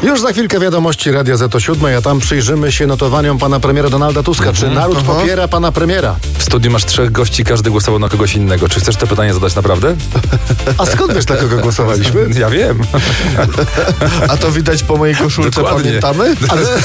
Już za chwilkę wiadomości Radia Z o 7, a tam przyjrzymy się notowaniom pana premiera Donalda Tuska. Czy naród popiera pana premiera? W studiu masz 3 gości, każdy głosował na kogoś innego. Czy chcesz te pytanie zadać naprawdę? A skąd wiesz, na kogo głosowaliśmy? Ja wiem. A to widać po mojej koszulce, Dokładnie. pamiętamy?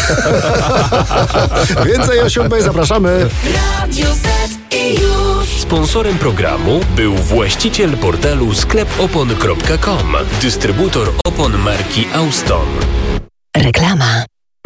Więcej o 7 zapraszamy. Radio Z i już. Sponsorem programu był właściciel portalu sklepopon.com, dystrybutor opon marki Auston. Reklama.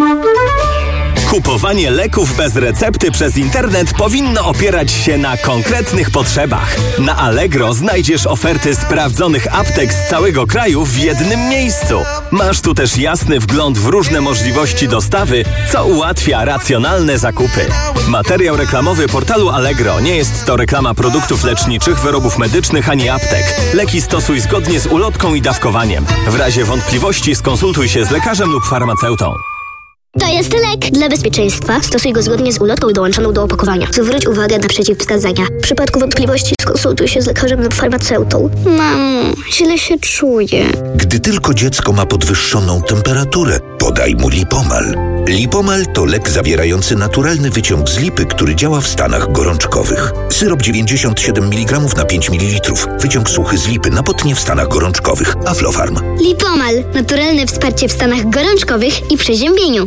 Kupowanie leków bez recepty przez internet powinno opierać się na konkretnych potrzebach. Na Allegro znajdziesz oferty sprawdzonych aptek z całego kraju w jednym miejscu. Masz tu też jasny wgląd w różne możliwości dostawy, co ułatwia racjonalne zakupy. Materiał reklamowy portalu Allegro nie jest to reklama produktów leczniczych, wyrobów medycznych ani aptek. Leki stosuj zgodnie z ulotką i dawkowaniem. W razie wątpliwości skonsultuj się z lekarzem lub farmaceutą. To jest lek dla bezpieczeństwa. Stosuj go zgodnie z ulotką dołączoną do opakowania. Zwróć uwagę na przeciwwskazania. W przypadku wątpliwości skonsultuj się z lekarzem lub farmaceutą. Mamo, źle się czuję. Gdy tylko dziecko ma podwyższoną temperaturę, podaj mu Lipomal. Lipomal to lek zawierający naturalny wyciąg z lipy, który działa w stanach gorączkowych. Syrop 97 mg na 5 ml. Wyciąg suchy z lipy na potnie w stanach gorączkowych. Aflofarm. Lipomal. Naturalne wsparcie w stanach gorączkowych i przeziębieniu.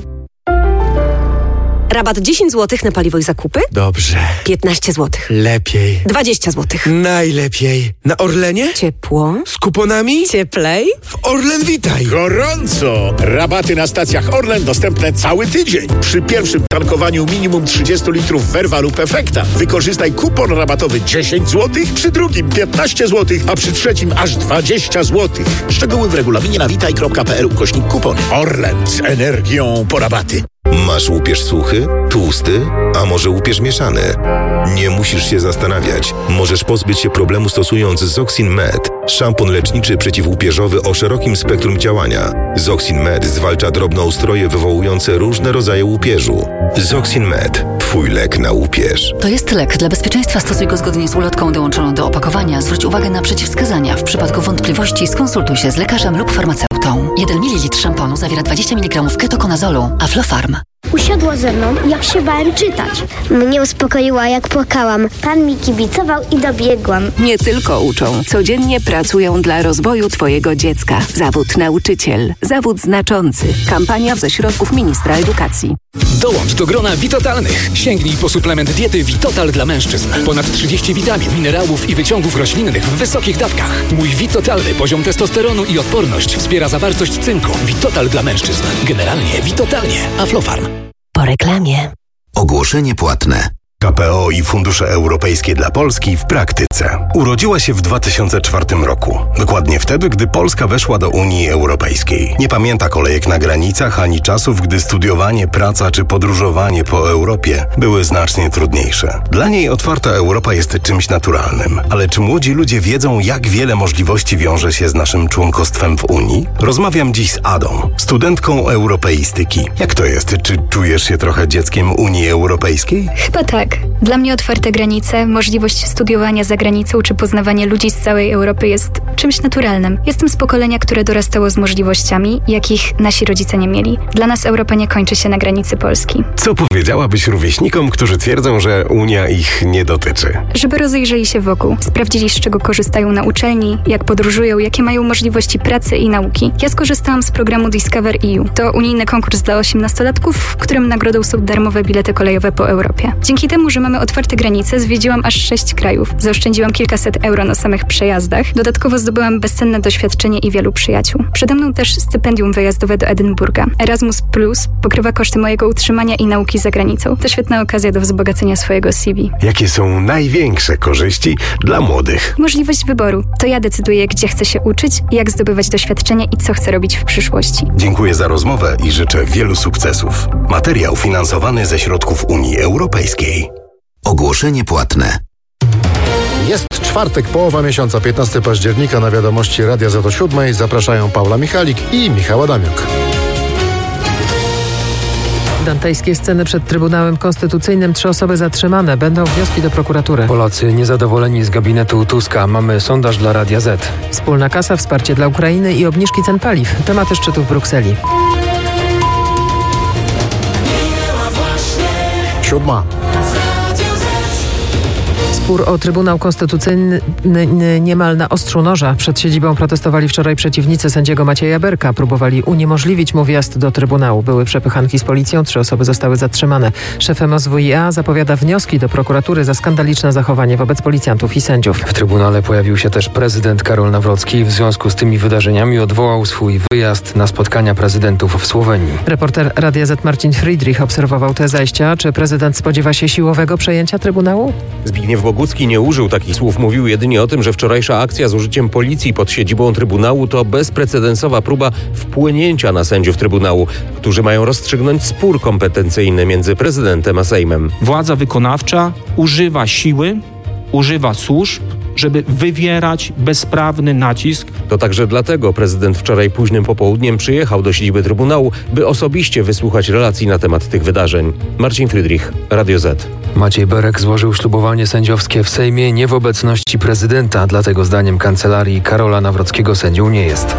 Rabat 10 zł na paliwo i zakupy? Dobrze. 15 zł. Lepiej. 20 zł. Najlepiej. Na Orlenie? Ciepło. Z kuponami? Cieplej. W Orlen Witaj. Gorąco! Rabaty na stacjach Orlen dostępne cały tydzień. Przy pierwszym tankowaniu minimum 30 litrów Verva lub Efekta wykorzystaj kupon rabatowy 10 zł, przy drugim 15 zł, a przy trzecim aż 20 zł. Szczegóły w regulaminie na witaj.pl/kupon. Orlen z energią po rabaty. Masz łupież suchy, tłusty, a może łupież mieszany? Nie musisz się zastanawiać. Możesz pozbyć się problemu stosując Zoxin Med. Szampon leczniczy przeciwłupieżowy o szerokim spektrum działania. Zoxin Med zwalcza drobnoustroje wywołujące różne rodzaje łupieżu. Zoxin Med. Twój lek na łupież. To jest lek. Dla bezpieczeństwa stosuj go zgodnie z ulotką dołączoną do opakowania. Zwróć uwagę na przeciwwskazania. W przypadku wątpliwości skonsultuj się z lekarzem lub farmaceutą. 1 ml szamponu zawiera 20 mg ketokonazolu. Aflofarm. Usiadła ze mną, jak się bałem czytać. Mnie uspokoiła, jak płakałam. Pan mi kibicował i dobiegłam. Nie tylko uczą. Codziennie pracują dla rozwoju Twojego dziecka. Zawód nauczyciel. Zawód znaczący. Kampania ze środków ministra edukacji. Dołącz do grona Witotalnych. Sięgnij po suplement diety Witotal dla mężczyzn. Ponad 30 witamin, minerałów i wyciągów roślinnych w wysokich dawkach. Mój Witotalny poziom testosteronu i odporność wspiera zawartość cynku. Witotal dla mężczyzn. Generalnie Witotalnie. Aflofarm. Po reklamie. Ogłoszenie płatne. KPO i fundusze europejskie dla Polski w praktyce. Urodziła się w 2004 roku. Dokładnie wtedy, gdy Polska weszła do Unii Europejskiej. Nie pamięta kolejek na granicach, ani czasów, gdy studiowanie, praca czy podróżowanie po Europie były znacznie trudniejsze. Dla niej otwarta Europa jest czymś naturalnym. Ale czy młodzi ludzie wiedzą, jak wiele możliwości wiąże się z naszym członkostwem w Unii? Rozmawiam dziś z Adą, studentką europeistyki. Jak to jest? Czy czujesz się trochę dzieckiem Unii Europejskiej? Chyba tak. Dla mnie otwarte granice, możliwość studiowania za granicą czy poznawanie ludzi z całej Europy jest czymś naturalnym. Jestem z pokolenia, które dorastało z możliwościami, jakich nasi rodzice nie mieli. Dla nas Europa nie kończy się na granicy Polski. Co powiedziałabyś rówieśnikom, którzy twierdzą, że Unia ich nie dotyczy? Żeby rozejrzeli się wokół, sprawdzili, z czego korzystają na uczelni, jak podróżują, jakie mają możliwości pracy i nauki. Ja skorzystałam z programu Discover EU. To unijny konkurs dla 18-latków, w którym nagrodą są darmowe bilety kolejowe po Europie. Dzięki temu, że mamy otwarte granice, zwiedziłam aż 6 krajów. Zaoszczędziłam kilkaset euro na samych przejazdach. Dodatkowo zdobyłam bezcenne doświadczenie i wielu przyjaciół. Przede mną też stypendium wyjazdowe do Edynburga. Erasmus Plus pokrywa koszty mojego utrzymania i nauki za granicą. To świetna okazja do wzbogacenia swojego CV. Jakie są największe korzyści dla młodych? Możliwość wyboru. To ja decyduję, gdzie chcę się uczyć, jak zdobywać doświadczenie i co chcę robić w przyszłości. Dziękuję za rozmowę i życzę wielu sukcesów. Materiał finansowany ze środków Unii Europejskiej. Ogłoszenie płatne. Jest czwartek, połowa miesiąca, 15 października. Na wiadomości Radia Z o 7 zapraszają Paula Michalik i Michał Adamiuk. Dantejskie sceny przed Trybunałem Konstytucyjnym. 3 osoby zatrzymane. Będą wnioski do prokuratury. Polacy niezadowoleni z gabinetu Tuska. Mamy sondaż dla Radia Z. Wspólna kasa, wsparcie dla Ukrainy i obniżki cen paliw. Tematy szczytu w Brukseli. 7. Spór o Trybunał Konstytucyjny niemal na ostrzu noża. Przed siedzibą protestowali wczoraj przeciwnicy sędziego Macieja Berka. Próbowali uniemożliwić mu wjazd do Trybunału. Były przepychanki z policją, 3 osoby zostały zatrzymane. Szef MSWiA zapowiada wnioski do prokuratury za skandaliczne zachowanie wobec policjantów i sędziów. W Trybunale pojawił się też prezydent Karol Nawrocki. W związku z tymi wydarzeniami odwołał swój wyjazd na spotkania prezydentów w Słowenii. Reporter Radia Z Marcin Friedrich obserwował te zajścia. Czy prezydent spodziewa się siłowego przejęcia Trybunału? Zbigniew Bogucki nie użył takich słów. Mówił jedynie o tym, że wczorajsza akcja z użyciem policji pod siedzibą Trybunału to bezprecedensowa próba wpłynięcia na sędziów Trybunału, którzy mają rozstrzygnąć spór kompetencyjny między prezydentem a Sejmem. Władza wykonawcza używa siły, używa służb, żeby wywierać bezprawny nacisk. To także dlatego prezydent wczoraj późnym popołudniem przyjechał do siedziby Trybunału, by osobiście wysłuchać relacji na temat tych wydarzeń. Marcin Friedrich, Radio Z. Maciej Berek złożył ślubowanie sędziowskie w Sejmie nie w obecności prezydenta, dlatego zdaniem kancelarii Karola Nawrockiego sędzią nie jest.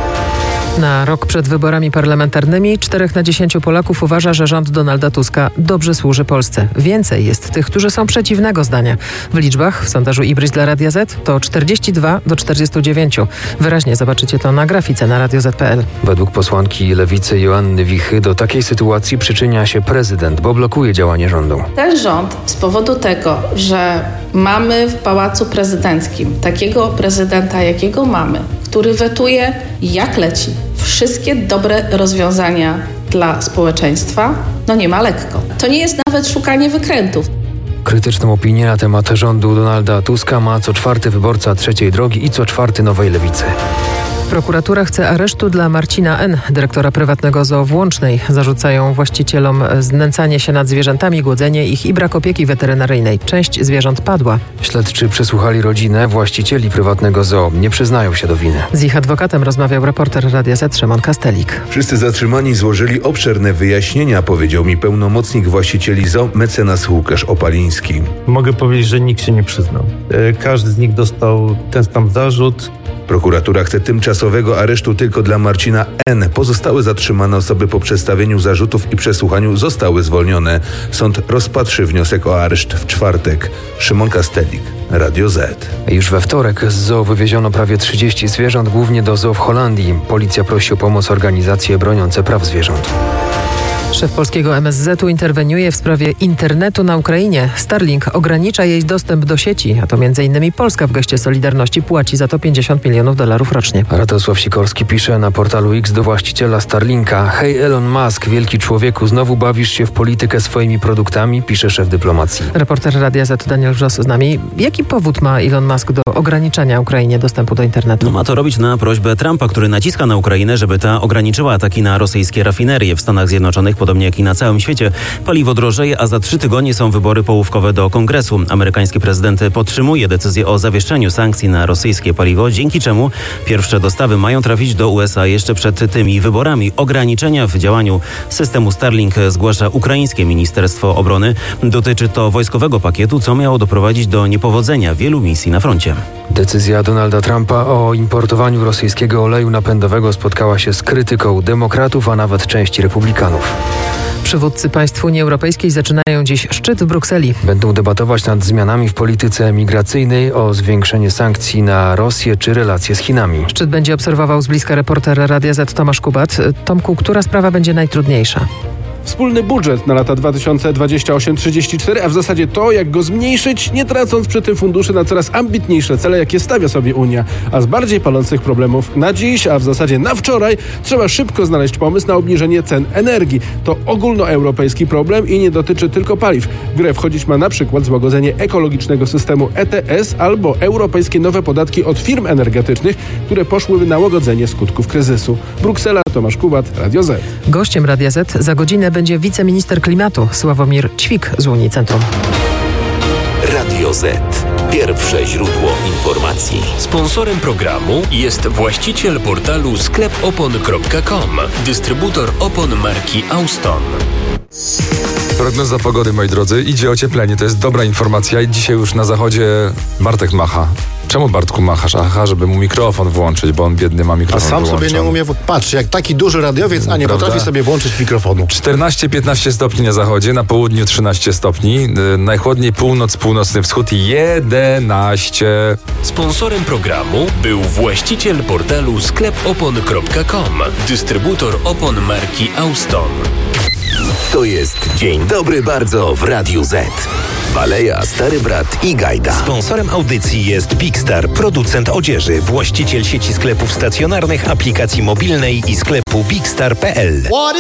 Na rok przed wyborami parlamentarnymi 4 na 10 Polaków uważa, że rząd Donalda Tuska dobrze służy Polsce. Więcej jest tych, którzy są przeciwnego zdania. W liczbach w sondażu Ibris dla Radia Z to 42 do 49. Wyraźnie zobaczycie to na grafice na radioz.pl. Według posłanki Lewicy Joanny Wichy do takiej sytuacji przyczynia się prezydent, bo blokuje działanie rządu. Ten rząd z powodu tego, że mamy w Pałacu Prezydenckim takiego prezydenta, jakiego mamy, który wetuje jak leci wszystkie dobre rozwiązania dla społeczeństwa, nie ma lekko. To nie jest nawet szukanie wykrętów. Krytyczną opinię na temat rządu Donalda Tuska ma co 4 wyborca Trzeciej Drogi i co 4 Nowej Lewicy. Prokuratura chce aresztu dla Marcina N., dyrektora prywatnego zoo w Łącznej. Zarzucają właścicielom znęcanie się nad zwierzętami, głodzenie ich i brak opieki weterynaryjnej. Część zwierząt padła. Śledczy przesłuchali rodzinę właścicieli prywatnego zoo. Nie przyznają się do winy. Z ich adwokatem rozmawiał reporter Radia Z Szymon Kastelik. Wszyscy zatrzymani złożyli obszerne wyjaśnienia, powiedział mi pełnomocnik właścicieli zoo mecenas Łukasz Opaliński. Mogę powiedzieć, że nikt się nie przyznał. Każdy z nich dostał ten sam zarzut. Prokuratura chce tymczasowego aresztu tylko dla Marcina N. Pozostałe zatrzymane osoby po przedstawieniu zarzutów i przesłuchaniu zostały zwolnione. Sąd rozpatrzy wniosek o areszt w czwartek. Szymon Kastelik, Radio Z. Już we wtorek z zoo wywieziono prawie 30 zwierząt, głównie do zoo w Holandii. Policja prosi o pomoc organizacje broniące praw zwierząt. Szef polskiego MSZ-u interweniuje w sprawie internetu na Ukrainie. Starlink ogranicza jej dostęp do sieci, a to m.in. Polska w geście solidarności płaci za to $50 milionów rocznie. Radosław Sikorski pisze na portalu X do właściciela Starlinka: hej Elon Musk, wielki człowieku, znowu bawisz się w politykę swoimi produktami, pisze szef dyplomacji. Reporter Radia Z Daniel Wrzos z nami. Jaki powód ma Elon Musk do ograniczania Ukrainie dostępu do internetu? Ma to robić na prośbę Trumpa, który naciska na Ukrainę, żeby ta ograniczyła ataki na rosyjskie rafinerie w Stanach Zjednoczonych. Podobnie jak i na całym świecie, paliwo drożeje, a za 3 tygodnie są wybory połówkowe do Kongresu. Amerykański prezydent podtrzymuje decyzję o zawieszeniu sankcji na rosyjskie paliwo, dzięki czemu pierwsze dostawy mają trafić do USA jeszcze przed tymi wyborami. Ograniczenia w działaniu systemu Starlink zgłasza ukraińskie Ministerstwo Obrony. Dotyczy to wojskowego pakietu, co miało doprowadzić do niepowodzenia wielu misji na froncie. Decyzja Donalda Trumpa o importowaniu rosyjskiego oleju napędowego spotkała się z krytyką demokratów, a nawet części republikanów. Przywódcy państw Unii Europejskiej zaczynają dziś szczyt w Brukseli. Będą debatować nad zmianami w polityce migracyjnej, o zwiększenie sankcji na Rosję czy relacje z Chinami. Szczyt będzie obserwował z bliska reporter Radia Z Tomasz Kubat. Tomku, która sprawa będzie najtrudniejsza? Wspólny budżet na lata 2028-34, a w zasadzie to, jak go zmniejszyć, nie tracąc przy tym funduszy na coraz ambitniejsze cele, jakie stawia sobie Unia. A z bardziej palących problemów na dziś, a w zasadzie na wczoraj, trzeba szybko znaleźć pomysł na obniżenie cen energii. To ogólnoeuropejski problem i nie dotyczy tylko paliw. W grę wchodzić ma na przykład złagodzenie ekologicznego systemu ETS albo europejskie nowe podatki od firm energetycznych, które poszłyby na łagodzenie skutków kryzysu. Bruksela, Tomasz Kubat, Radio Z. Gościem Radia Z za godzinę będzie wiceminister klimatu Sławomir Ćwik z Unii Centrum. Radio Z. Pierwsze źródło informacji. Sponsorem programu jest właściciel portalu sklepopon.com, dystrybutor opon marki Auston. Prognoza pogody, moi drodzy, idzie ocieplenie, to jest dobra informacja i dzisiaj już na zachodzie Bartek macha. Czemu, Bartku, machasz? Aha, żeby mu mikrofon włączyć, bo on biedny ma mikrofon A sam wyłączony. sobie nie umie... Patrz, jak taki duży radiowiec, a nie Prawda? potrafi sobie włączyć mikrofonu. 14-15 stopni na zachodzie, na południu 13 stopni, najchłodniej północ, północny wschód 11. Sponsorem programu był właściciel portalu sklepopon.com, dystrybutor opon marki Auston. To jest Dzień Dobry Bardzo w Radiu Z. Baleja, Stary Brat i Gajda. Sponsorem audycji jest Big Star, producent odzieży, właściciel sieci sklepów stacjonarnych, aplikacji mobilnej i sklepu bigstar.pl.